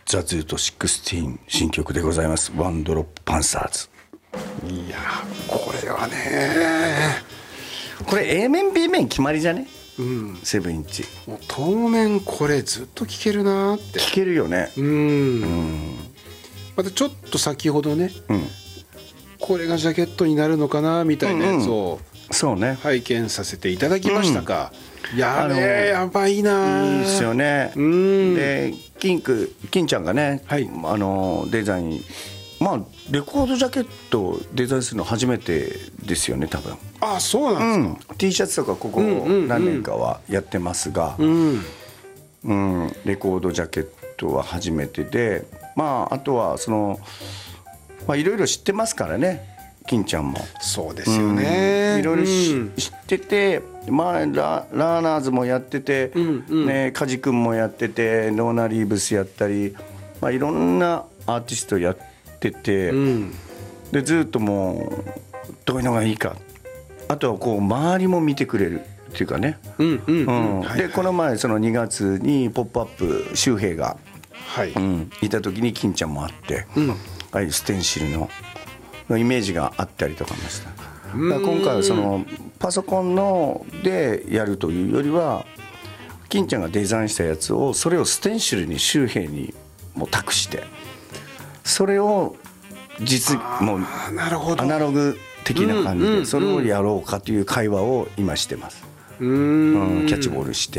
ザ・ズート16新曲でございます。ワンドロップパンサーズ。 いやこれはね、 これ A 面 B 面決まりじゃね。セブンインチもう当面これずっと聴けるなって聴けるよね。 またちょっと先ほどね、これがジャケットになるのかなみたいなやつをそうね拝見させていただきましたが、やばいな。 いいですよね。で金ちゃんがね、デザイン、レコードジャケットをデザインするの初めてですよね多分。 あ、そうなんですか。 T シャツとかここ何年かはやってますが、レコードジャケットは初めてで、あとはそのいろいろ知ってますからね、金ちゃんも。 そうですよね。 いろいろ知ってて、ラーナーズもやってて、梶君もやってて、ノーナ・リーブスやったり、いろんなアーティストやってて、でずっともうどういうのがいいか、あとはこう周りも見てくれるっていうかね。でこの前その2月に「ポップアップ周平が、いた時に金ちゃんもあって、ああいうステンシルのイメージがあったりとかもした。だから今回はそのパソコンのでやるというよりは、金ちゃんがデザインしたやつをそれをステンシルに周平にも託して、それをもうアナログ的な感じでそれをやろうかという会話を今してます。キャッチボールして、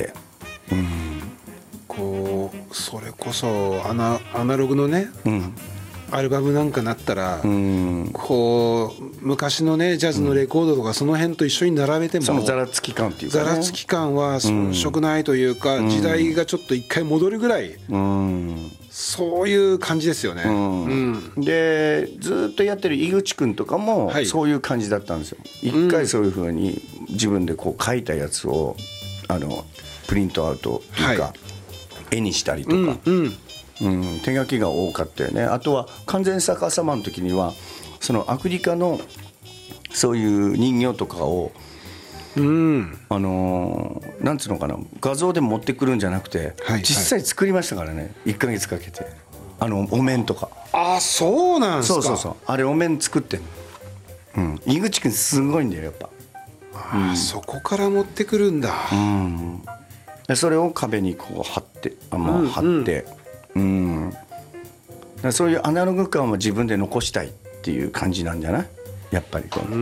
こうそれこそアナログのね、アルバムなんかなったら、こう昔のねジャズのレコードとかその辺と一緒に並べても、 そのざらつき感っていうか、 ざらつき感は遜色ないというか、時代がちょっと一回戻るぐらい、そういう感じですよね。 でずっとやってる井口君とかもそういう感じだったんですよ。一回そういうふうに自分でこう書いたやつをプリントアウトというか、絵にしたりとか、手書きが多かったよね。あとは完全逆さまの時にはそのアフリカのそういう人形とかをなんつうのかな、画像で持ってくるんじゃなくて、実際作りましたからね、1ヶ月かけて。お面とか。 あ、そうなんですか。 そうあれお面作ってんの。井口君すごいんだよやっぱ。 そこから持ってくるんだ。 でそれを壁にこう貼ってそういうアナログ感を自分で残したいっていう感じなんじゃない、やっぱりこう。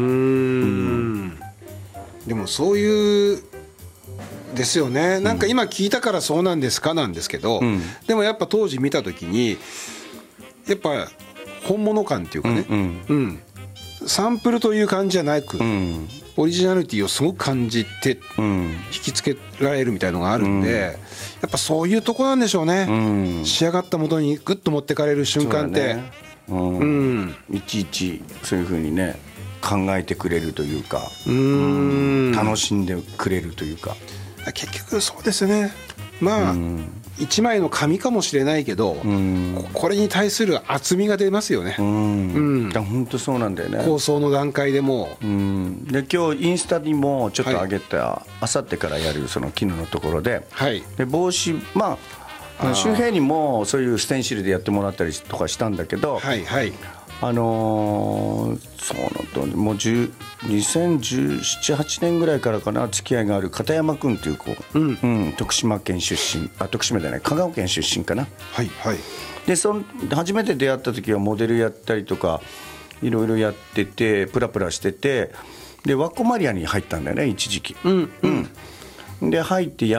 でもそういうですよね。なんか今聞いたからそうなんですかなんですけど、でもやっぱ当時見た時にやっぱ本物感っていうかね、サンプルという感じじゃなく、オリジナリティをすごく感じて引きつけられるみたいのがあるんで、やっぱそういうとこなんでしょうね。仕上がったものにグッと持ってかれる瞬間って、いちいちそういう風にね考えてくれるというか、楽しんでくれるというか。結局そうですよね。一枚の紙かもしれないけど、これに対する厚みが出ますよね。 本当そうなんだよね。 構想の段階でも。 で今日インスタにもちょっと上げた、あさってからやるその絹のところで、で帽子、周平にもそういうステンシルでやってもらったりとかしたんだけど、そうのともう2017、8年ぐらいからかな、付き合いがある片山君っていう子、徳島県出身、徳島じゃない、香川県出身かな。で初めて出会った時はモデルやったりとかいろいろやってて、プラプラしてて、でワッコマリアに入ったんだよね一時期。で入って